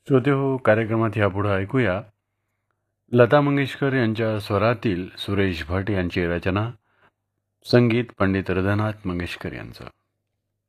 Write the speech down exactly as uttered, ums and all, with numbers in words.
श्रोते हो, कार्यक्रमात यापुढे ऐकूया लता मंगेशकर यांच्या स्वरातील सुरेश भट यांची रचना, संगीत पंडित हृदयनाथ मंगेशकर यांचं.